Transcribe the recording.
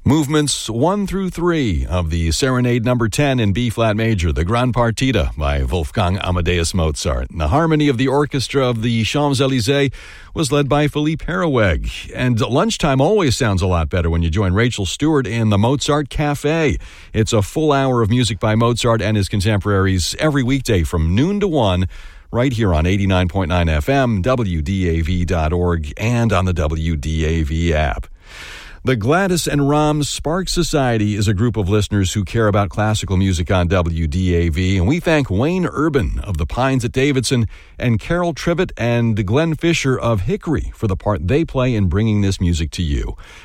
Movements 1 through 3 of the Serenade number 10 in B-flat major, the Gran Partita by Wolfgang Amadeus Mozart. And the harmony of the orchestra of the Champs-Élysées was led by Philippe Herreweg. And lunchtime always sounds a lot better when you join Rachel Stewart in the Mozart Cafe. It's a full hour of music by Mozart and his contemporaries every weekday from noon to 1, right here on 89.9 FM, WDAV.org, and on the WDAV app. The Gladys and Ram Sparks Society is a group of listeners who care about classical music on WDAV, and we thank Wayne Urban of the Pines at Davidson and Carol Trivet and Glenn Fisher of Hickory for the part they play in bringing this music to you.